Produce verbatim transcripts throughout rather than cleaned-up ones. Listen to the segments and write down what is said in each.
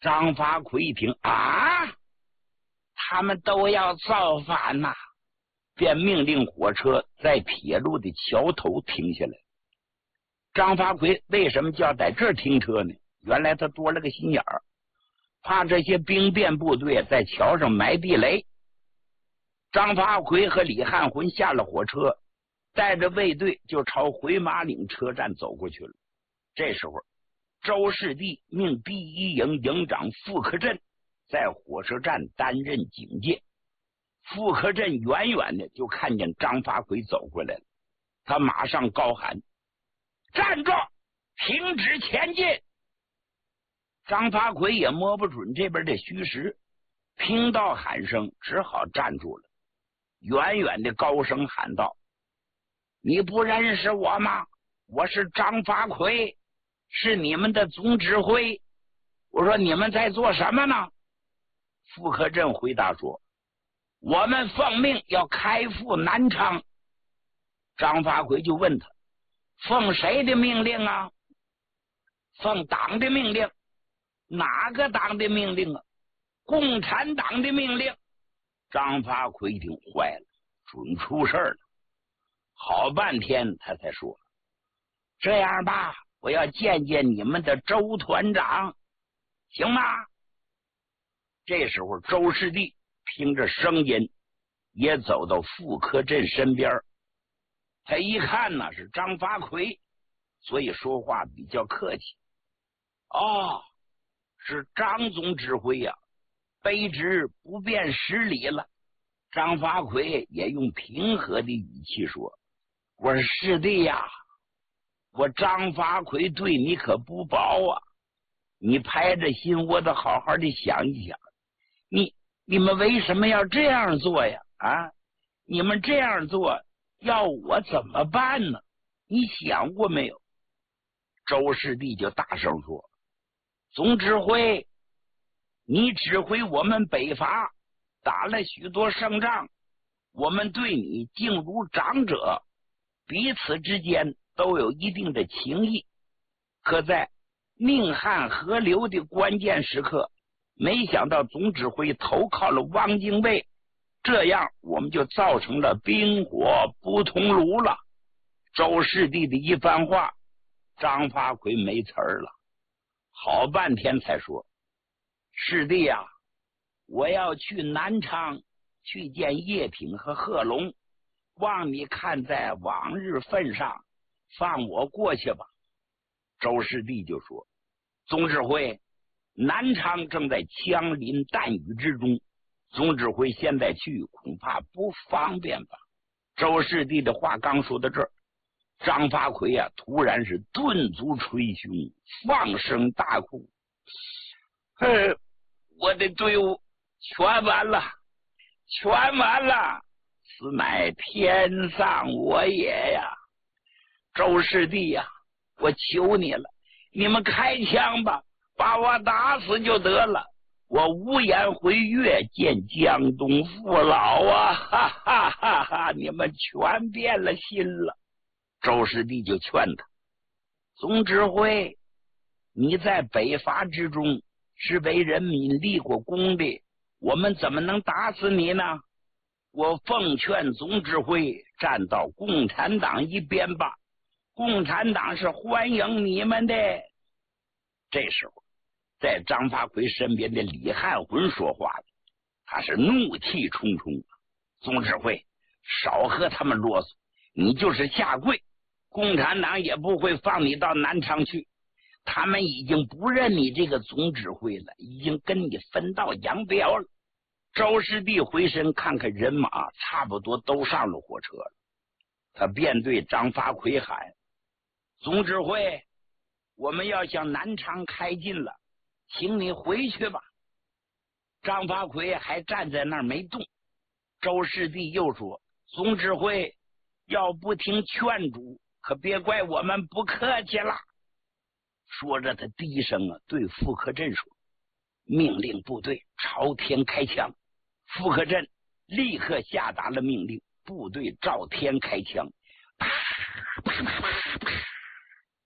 张发奎一听啊，他们都要造反呐、啊，便命令火车在铁路的桥头停下来。张发奎为什么就要在这儿停车呢？原来他多了个心眼儿，怕这些兵变部队在桥上埋地雷。张发奎和李汉魂下了火车，带着卫队就朝回马岭车站走过去了。这时候周士第命第一营营长傅克振在火车站担任警戒。傅克振远远的就看见张发奎走过来了，他马上高喊：站住，停止前进！张发奎也摸不准这边的虚实，听到喊声只好站住了，远远的高声喊道：你不认识我吗？我是张发奎，是你们的总指挥。我说你们在做什么呢？傅克振回答说：我们奉命要开赴南昌。张发奎就问他：奉谁的命令啊？奉党的命令。哪个党的命令啊？共产党的命令。张发奎一听坏了，准出事了。好半天他才说：这样吧，我要见见你们的周团长，行吗？这时候周士第听着声音也走到傅克振身边，他一看呢是张发奎，所以说话比较客气。哦，是张总指挥呀、啊，卑职不便失礼了。张发奎也用平和的语气说：我说师弟呀，我张发奎对你可不薄啊，你拍着心我得好好的想一想，你你们为什么要这样做呀？啊，你们这样做要我怎么办呢？你想过没有？周士第就大声说：总指挥，你指挥我们北伐打了许多胜仗，我们对你敬如长者，彼此之间都有一定的情谊。可在宁汉合流的关键时刻，没想到总指挥投靠了汪精卫，这样我们就造成了冰火不同炉了。周士第的一番话，张发奎没词儿了，好半天才说：师弟啊，我要去南昌去见叶挺和贺龙，望你看在往日份上放我过去吧。周士第就说：总指挥，南昌正在枪林弹雨之中，总指挥现在去恐怕不方便吧。周士第的话刚说到这儿，张发奎啊突然是顿足捶胸，放声大哭：呃，我的队伍全完了，全完了，此乃天丧我也呀！周士第呀、啊，我求你了，你们开枪吧，把我打死就得了，我无颜回岳见江东父老啊！哈哈哈哈！你们全变了心了。周士第就劝他：总指挥，你在北伐之中是为人民立过功的，我们怎么能打死你呢？我奉劝总指挥站到共产党一边吧，共产党是欢迎你们的。这时候在张发奎身边的李汉魂说话了，他是怒气冲冲。总指挥，少和他们啰嗦，你就是下跪，共产党也不会放你到南昌去，他们已经不认你这个总指挥了，已经跟你分道扬镳了。周士第回身看看人马差不多都上了火车了，他便对张发奎喊：总指挥，我们要向南昌开进了，请你回去吧。张发奎还站在那儿没动。周士第又说：总指挥要不听劝阻，可别怪我们不客气了。说着他低声啊对傅克振说：命令部队朝天开枪。傅克振立刻下达了命令，部队照天开枪，啪啪啪啪啪。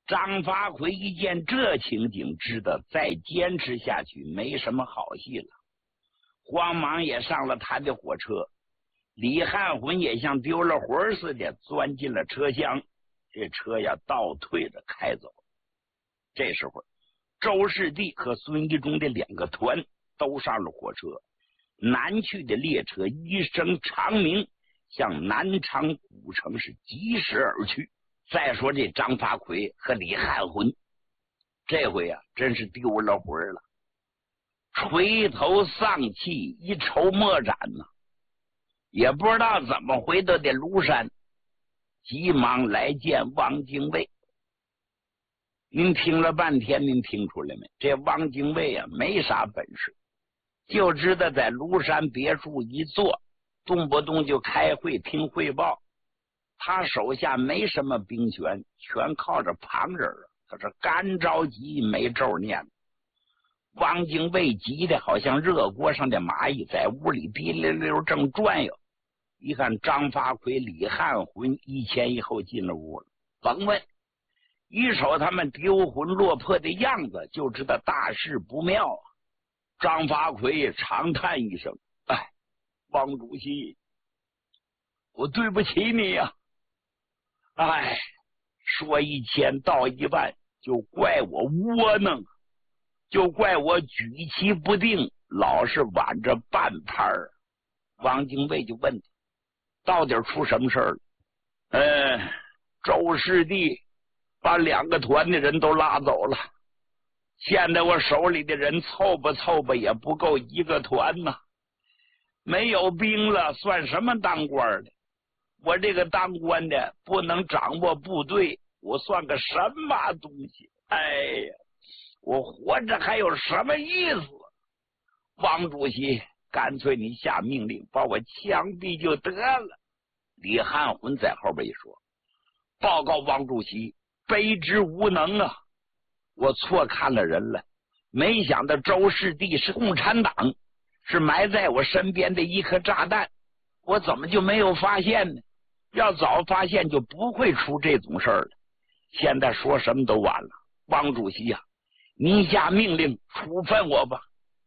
张发奎一见这情景，知道再坚持下去没什么好戏了，慌忙也上了他的火车。李汉魂也像丢了魂似的钻进了车厢，这车呀倒退着开走。这时候周士第和孙一中的两个团都上了火车，南去的列车一声长鸣，向南昌古城是疾驶而去。再说这张发奎和李汉魂，这回啊真是丢了魂了，垂头丧气，一筹莫展呢、啊，也不知道怎么回到的庐山，急忙来见汪精卫。您听了半天，您听出来没？这汪精卫啊没啥本事，就知道在庐山别墅一坐，动不动就开会听汇报。他手下没什么兵权，全靠着旁人了。他是干着急没咒念。汪精卫急的好像热锅上的蚂蚁，在屋里滴溜溜正转悠。一看张发奎、李汉魂一前一后进了屋了，甭问，一瞅他们丢魂落魄的样子，就知道大事不妙啊。张发奎长叹一声：“哎，汪主席，我对不起你呀、啊！哎，说一千道一万，就怪我窝囊，就怪我举棋不定，老是晚着半拍儿。”汪精卫就问他：“到底出什么事儿了？”呃，周师弟把两个团的人都拉走了，现在我手里的人凑吧凑吧也不够一个团呐，没有兵了，算什么当官的？我这个当官的不能掌握部队，我算个什么东西？哎呀，我活着还有什么意思？汪主席，干脆你下命令把我枪毙就得了。李汉魂在后边一说：“报告汪主席，卑职无能啊！我错看了人了，没想到周士第是共产党，是埋在我身边的一颗炸弹，我怎么就没有发现呢？要早发现就不会出这种事儿了。现在说什么都晚了，汪主席呀、啊，您下命令处分我吧。”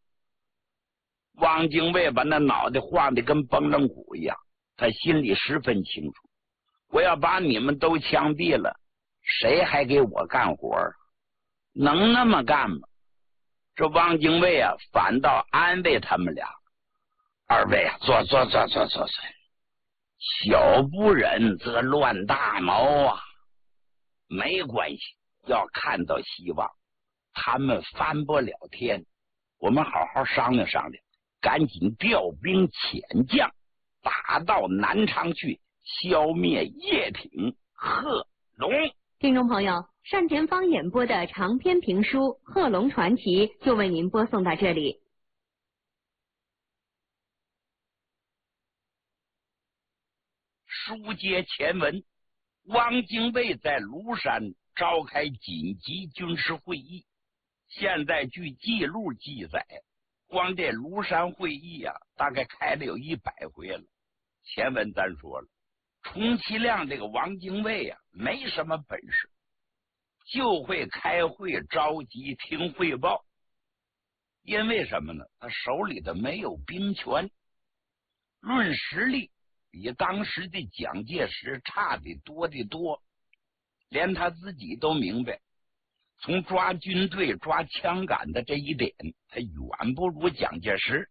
汪精卫把那脑袋晃得跟崩楞鼓一样，他心里十分清楚，我要把你们都枪毙了，谁还给我干活？能那么干吗？这汪精卫啊，反倒安慰他们俩：“二位啊，坐坐坐坐坐坐，小不忍则乱大谋啊，没关系，要看到希望，他们翻不了天，我们好好商量商量，赶紧调兵遣将，打到南昌去，消灭叶挺、贺龙。” 听众朋友，单田芳演播的长篇评书《贺龙传奇》就为您播送到这里。 书接前文，汪精卫在庐山召开紧急军事会议。现在据记录记载，光这庐山会议啊，大概开了有一百回了。前文咱说了，充其量这个汪精卫啊，没什么本事，就会开会召集听汇报。因为什么呢？他手里的没有兵权，论实力比当时的蒋介石差的多的多，连他自己都明白，从抓军队抓枪杆的这一点，他远不如蒋介石。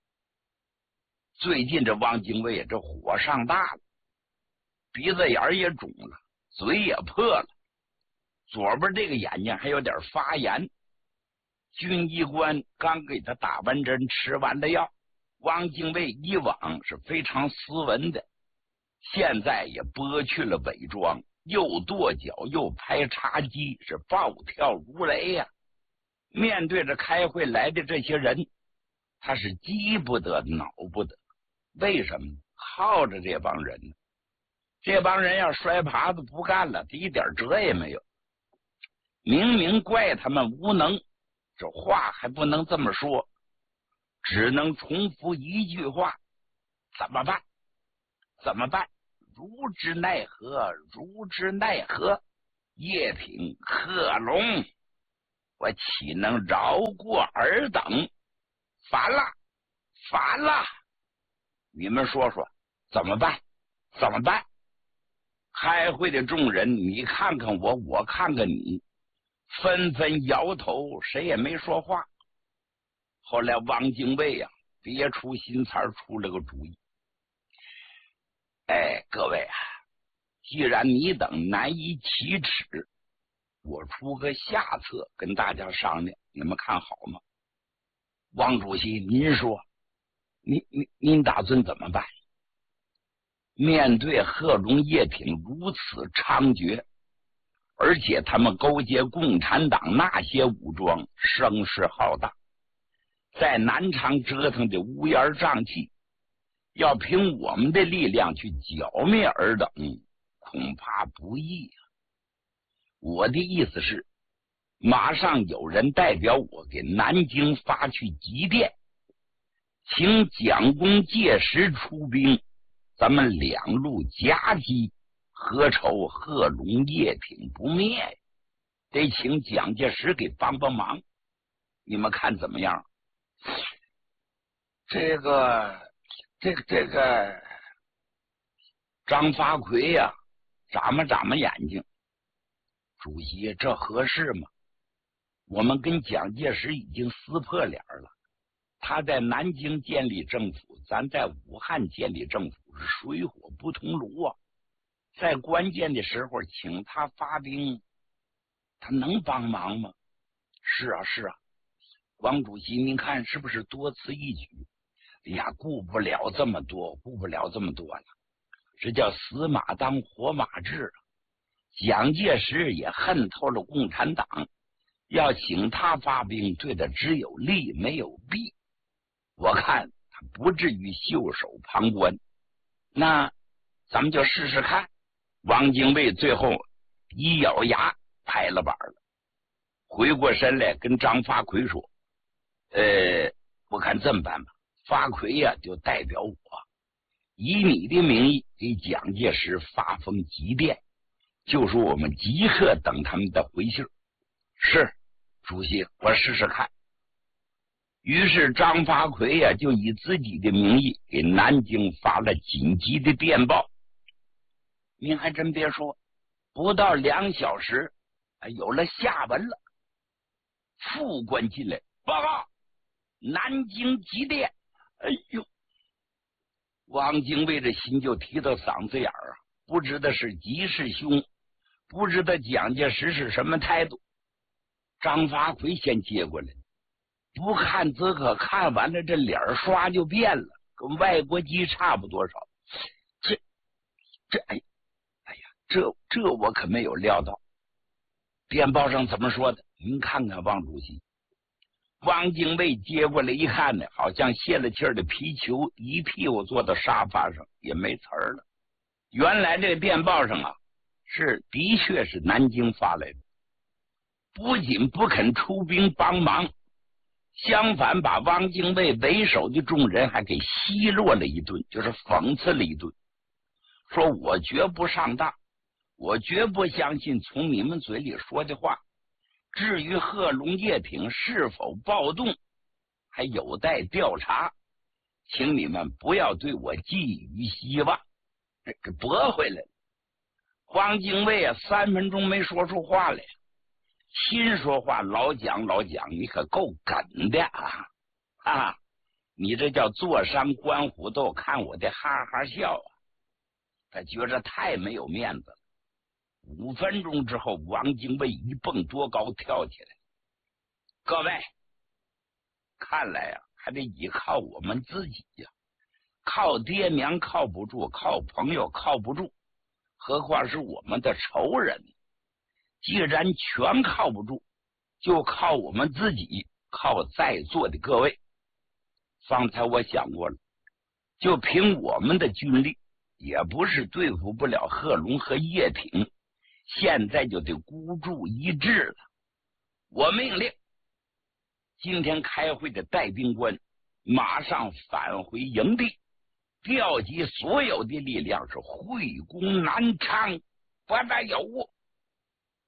最近这汪精卫这火上大了，鼻子眼也肿了，嘴也破了，左边这个眼睛还有点发炎。军医官刚给他打完针，吃完了药。汪精卫以往是非常斯文的，现在也剥去了伪装，又跺脚又拍叉机，是暴跳如雷呀、啊！面对着开会来的这些人，他是急不得恼不得。为什么呢？耗着这帮人呢，这帮人要摔耙子不干了，他一点辙也没有。明明怪他们无能，这话还不能这么说，只能重复一句话：怎么办？怎么办？如之奈何？如之奈何？ 叶挺、贺龙，我岂能饶过尔等？反了，反了！你们说说怎么办？怎么办？开会的众人，你看看我，我看看你，纷纷摇头，谁也没说话。后来汪精卫呀、啊，别出心裁，出了个主意。哎，各位啊，既然你等难以启齿，我出个下策跟大家商量，你们看好吗？汪主席，您说，您您您打算怎么办？面对贺龙、叶挺如此猖獗，而且他们勾结共产党那些武装，声势浩大，在南昌折腾的乌烟瘴气，要凭我们的力量去剿灭尔等，恐怕不易啊。我的意思是，马上有人代表我给南京发去急电，请蒋公届时出兵，咱们两路夹击，何愁贺龙叶挺不灭？得请蒋介石给帮帮忙，你们看怎么样？这个这个这个张发奎呀、啊，眨巴眨巴眼睛，主席，这合适吗？我们跟蒋介石已经撕破脸了，他在南京建立政府，咱在武汉建立政府，是水火不同炉啊。在关键的时候请他发兵，他能帮忙吗？是啊是啊，王主席您看是不是多此一举？哎呀，顾不了这么多，顾不了这么多了，这叫死马当活马治。蒋介石也恨透了共产党，要请他发兵，对他只有利没有弊。我看他不至于袖手旁观，那咱们就试试看。汪精卫最后一咬牙拍了板了，回过身来跟张发奎说：“呃，我看这么办吧，发奎呀、啊、就代表我，以你的名义给蒋介石发封急电，就说我们即刻等他们的回信。”是，主席，我试试看。于是张发奎呀、啊、就以自己的名义给南京发了紧急的电报。您还真别说，不到两小时，有了下文了。副官进来报告，南京急电。哎呦，汪精卫的心就提到嗓子眼儿啊，不知道是急是凶，不知道蒋介石是什么态度。张发奎先接过来，不看则可，看完了这脸刷就变了，跟外国鸡差不多少。这这哎。这这我可没有料到，电报上怎么说的？您看看，汪主席。汪精卫接过来一看呢，好像泄了气儿的皮球，一屁股坐到沙发上，也没词儿了。原来这个电报上啊，是的确是南京发来的，不仅不肯出兵帮忙，相反把汪精卫为首的众人还给奚落了一顿，就是讽刺了一顿，说我绝不上当。我绝不相信从你们嘴里说的话，至于贺龙叶挺是否暴动，还有待调查，请你们不要对我寄予希望。给驳回来了。汪精卫啊，三分钟没说出话来，心说话，老蒋老蒋，你可够梗的啊！啊，你这叫坐山观虎斗，看我的哈哈笑啊！他觉着太没有面子了。五分钟之后，王精卫一蹦多高跳起来。各位，看来啊，还得依靠我们自己呀、啊。靠爹娘靠不住，靠朋友靠不住，何况是我们的仇人。既然全靠不住，就靠我们自己，靠在座的各位。方才我想过了，就凭我们的军力，也不是对付不了贺龙和叶挺。现在就得孤注一掷了。我命令今天开会的带兵官马上返回营地，调集所有的力量，是会攻南昌，不再有误。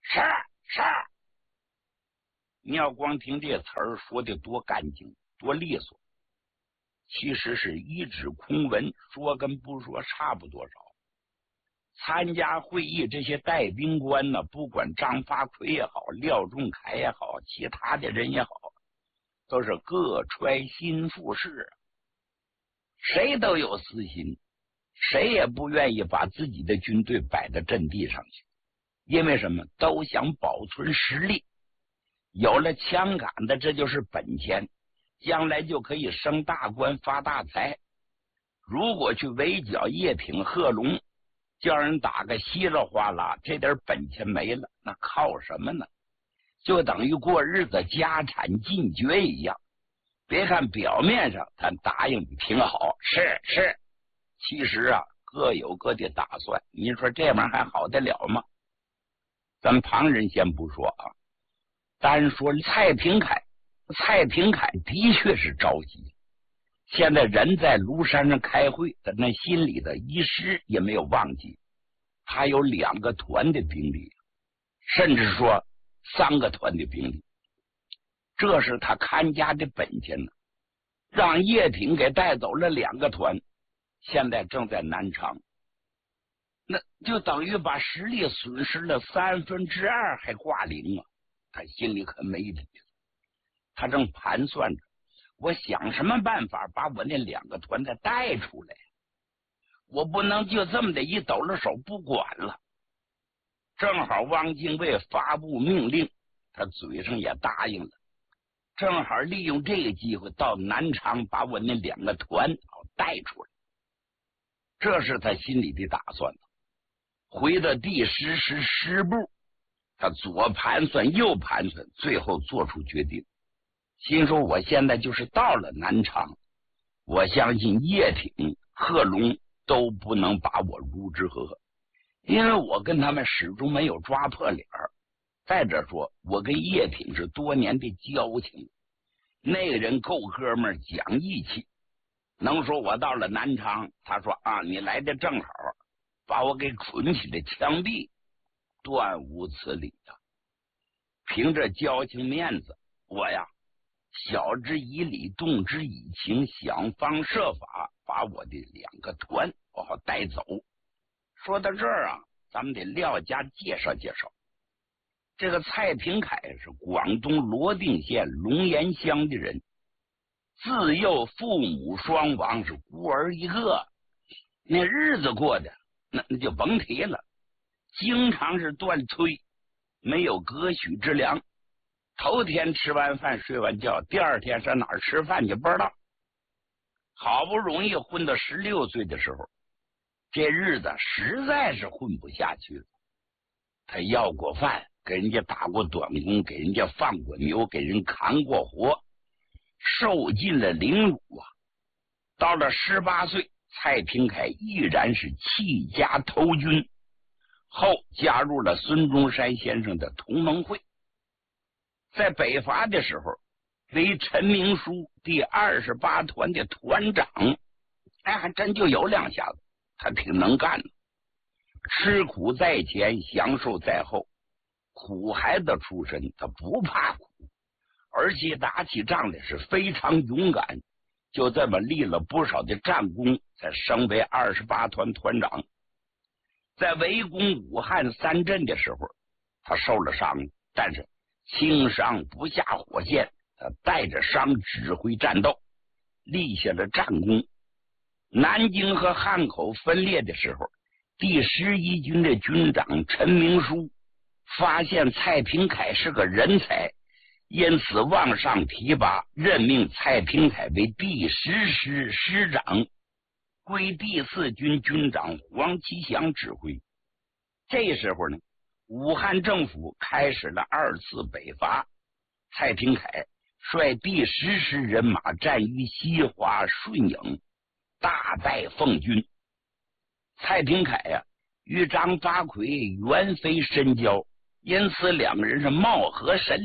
是是。你要光听这词儿说的多干净多利索，其实是一纸空文，说跟不说差不多少。参加会议这些带兵官呢，不管张发奎也好，廖仲恺也好，其他的人也好，都是各揣心腹事，谁都有私心，谁也不愿意把自己的军队摆到阵地上去，因为什么？都想保存实力。有了枪杆子，这就是本钱，将来就可以升大官发大财。如果去围剿叶挺、贺龙，叫人打个稀里哗啦，这点本钱没了，那靠什么呢？就等于过日子家产尽绝一样。别看表面上他答应你挺好，是是，其实啊各有各的打算。你说这玩意儿还好得了吗？咱旁人先不说啊，单说蔡廷锴，蔡廷锴的确是着急。现在人在庐山上开会，他那心里的一时也没有忘记，他有两个团的兵力，甚至说三个团的兵力，这是他看家的本钱呢。让叶挺给带走了两个团，现在正在南昌，那就等于把实力损失了三分之二还挂零啊！他心里可没底，他正盘算着，我想什么办法把我那两个团再带出来，我不能就这么的一抖了手不管了。正好汪精卫发布命令，他嘴上也答应了，正好利用这个机会到南昌把我那两个团带出来，这是他心里的打算。回到第十师师部，他左盘算右盘算，最后做出决定，心说我现在就是到了南昌，我相信叶挺、贺龙都不能把我如之何，因为我跟他们始终没有抓破脸儿。再者说，我跟叶挺是多年的交情，那个人够哥们儿，讲义气，能说我到了南昌，他说啊，你来的正好，把我给捆起来枪毙，断无此理呀、啊！凭着交情面子，我呀晓之以理，动之以情，想方设法把我的两个团我好带走。说到这儿啊，咱们得廖家介绍介绍。这个蔡廷锴是广东罗定县龙岩乡的人，自幼父母双亡，是孤儿一个，那日子过的那那就甭提了，经常是断炊，没有隔许之粮。头天吃完饭睡完觉，第二天上哪儿吃饭去不知道。好不容易混到十六岁的时候，这日子实在是混不下去了。他要过饭，给人家打过短工，给人家放过牛，给人扛过活，受尽了凌辱啊！到了十八岁，蔡廷锴毅然是弃家投军，后加入了孙中山先生的同盟会。在北伐的时候，为陈明书第二十八团的团长，哎，还真就有两下子，他挺能干的。吃苦在前，享受在后。苦孩子出身，他不怕苦，而且打起仗来是非常勇敢，就这么立了不少的战功，才升为二十八团团长。在围攻武汉三镇的时候，他受了伤，但是轻伤不下火线，他带着伤指挥战斗，立下了战功。南京和汉口分裂的时候，第十一军的军长陈明书发现蔡廷锴是个人才，因此往上提拔，任命蔡廷锴为第十师师长，归第四军军长黄其祥指挥。这时候呢，武汉政府开始了二次北伐，蔡廷锴率第十师人马战于西华、顺营，大败奉军。蔡廷锴呀、啊，与张发奎原非深交，因此两个人是貌合神离。